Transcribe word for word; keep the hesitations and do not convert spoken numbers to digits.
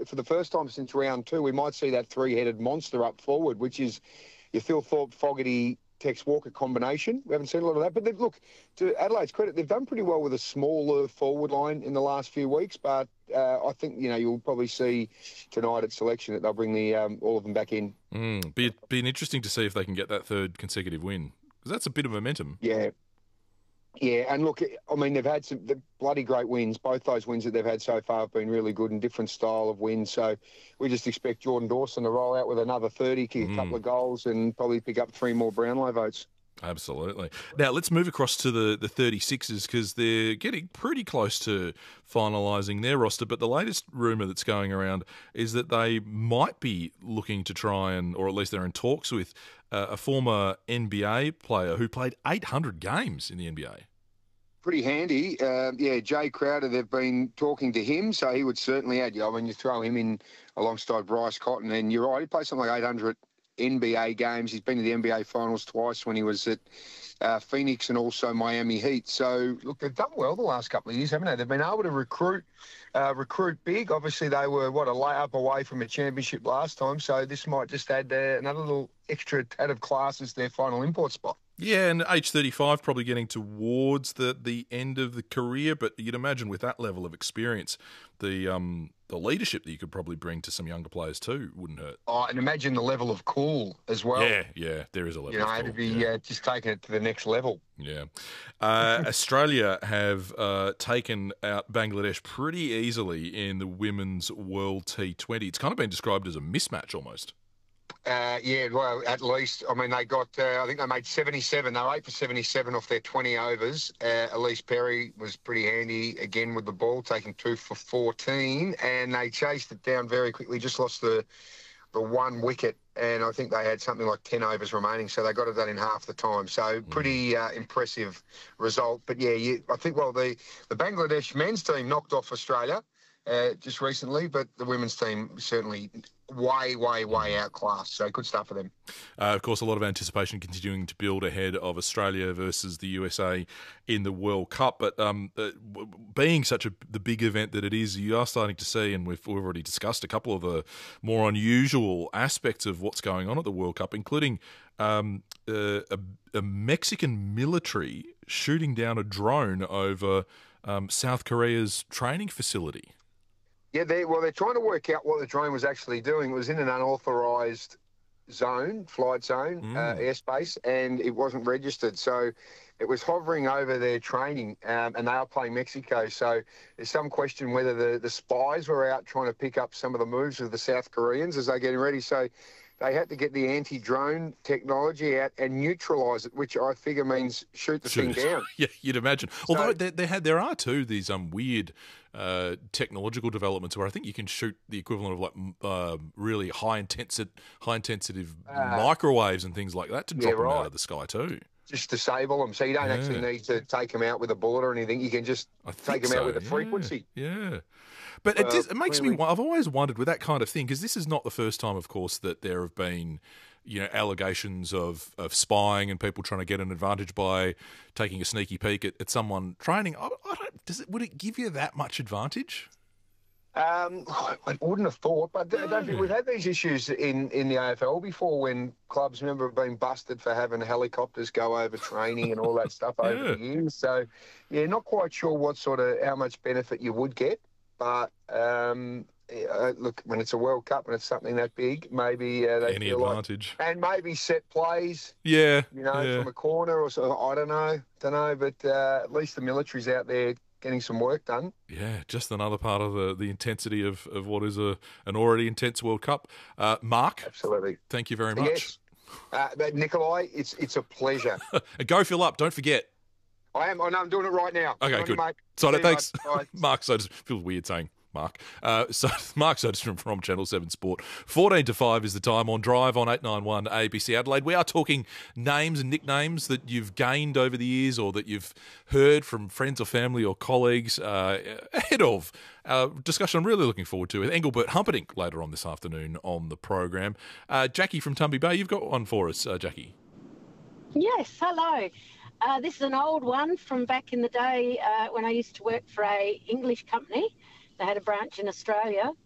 for the first time since round two, we might see that three-headed monster up forward, which is your Phil Thorpe, Fogarty, Tex Walker combination. We haven't seen a lot of that. But they've, look, to Adelaide's credit, they've done pretty well with a smaller forward line in the last few weeks. But uh, I think, you know, you'll probably see tonight at selection that they'll bring the um, all of them back in. Mm, be, be interesting to see if they can get that third consecutive win, because that's a bit of momentum. Yeah. Yeah, and look, I mean, they've had some the bloody great wins. Both those wins that they've had so far have been really good and different style of wins. So we just expect Jordan Dawson to roll out with another thirty, kick a couple of goals and probably pick up three more Brownlow votes. Absolutely. Now, let's move across to the, the thirty-sixers, because they're getting pretty close to finalising their roster. But the latest rumour that's going around is that they might be looking to try and, or at least they're in talks with, uh, a former N B A player who played eight hundred games in the N B A. Pretty handy. Uh, yeah, Jay Crowder, they've been talking to him, so he would certainly add, you know, when you throw him in alongside Bryce Cotton, and you're right, he played something like eight hundred N B A games. He's been to the N B A finals twice when he was at uh, Phoenix and also Miami Heat. So, look, they've done well the last couple of years, haven't they? They've been able to recruit uh, recruit big. Obviously, they were, what, a layup away from a championship last time, so this might just add uh, another little extra tad of class as their final import spot. Yeah, and age thirty-five, probably getting towards the, the end of the career, but you'd imagine with that level of experience, the um the leadership that you could probably bring to some younger players too wouldn't hurt. Oh, and imagine the level of cool as well. Yeah, yeah, there is a level you know, of cool. to be yeah. uh, just taking it to the next level. Yeah. Uh, Australia have uh, taken out Bangladesh pretty easily in the Women's World T twenty. It's kind of been described as a mismatch almost. Uh, yeah, well, at least. I mean, they got, uh, I think they made seventy-seven. They were eight for seventy-seven off their twenty overs. Uh, Elise Perry was pretty handy again with the ball, taking two for fourteen. And they chased it down very quickly, just lost the the one wicket. And I think they had something like ten overs remaining. So they got it done in half the time. So pretty uh, impressive result. But, yeah, you, I think, well, the, the Bangladesh men's team knocked off Australia uh, just recently, but the women's team certainly way, way, way outclassed. So good stuff for them. Uh, of course, a lot of anticipation continuing to build ahead of Australia versus the U S A in the World Cup. But um, uh, being such a the big event that it is, you are starting to see, and we've, we've already discussed a couple of the more unusual aspects of what's going on at the World Cup, including um, uh, a, a Mexican military shooting down a drone over um, South Korea's training facility. Yeah, they well, they're trying to work out what the drone was actually doing. It was in an unauthorised zone, flight zone, mm. uh, airspace, and it wasn't registered. So it was hovering over their training, um, and they are playing Mexico. So there's some question whether the, the spies were out trying to pick up some of the moves of the South Koreans as they're getting ready. So they had to get the anti-drone technology out and neutralise it, which I figure means shoot the shoot thing down. Yeah, you'd imagine. So, Although there, there, had, there are too these um weird uh, technological developments where I think you can shoot the equivalent of like uh, really high intensity, high intensity uh, microwaves and things like that to drop yeah, right. them out of the sky too. Just disable them, so you don't yeah. actually need to take them out with a bullet or anything. You can just take them so. out with a yeah. frequency. Yeah. But it, just, it makes me. I've always wondered with that kind of thing, because this is not the first time, of course, that there have been, you know, allegations of, of spying and people trying to get an advantage by taking a sneaky peek at, at someone training. I, I don't. Does it? Would it give you that much advantage? Um, I wouldn't have thought, but no. I don't think we've had these issues in, in the A F L before when clubs, remember, have been busted for having helicopters go over training and all that stuff yeah. over the years. So, yeah, not quite sure what sort of how much benefit you would get. But um, uh, look, when it's a World Cup and it's something that big, maybe uh, they any feel advantage, like, and maybe set plays, yeah, you know, yeah. from a corner or so. I don't know, don't know, but uh, at least the military's out there getting some work done. Yeah, just another part of the, the intensity of, of what is a an already intense World Cup. Uh, Mark, absolutely, thank you very much. Yes, uh, but Nikolai, it's it's a pleasure. Go fill up. Don't forget. I am. I know. I'm doing it right now. Okay, good. So thanks, Mark. So it feels weird saying Mark. Uh, so Mark Soderstrom from Channel Seven Sport. Fourteen to five is the time on Drive on eight nine one A B C Adelaide. We are talking names and nicknames that you've gained over the years, or that you've heard from friends or family or colleagues uh, ahead of our discussion. I'm really looking forward to with Engelbert Humperdinck later on this afternoon on the program. Uh, Jackie from Tumby Bay, you've got one for us, uh, Jackie. Yes. Hello. Uh, this is an old one from back in the day uh, when I used to work for a English company. They had a branch in Australia.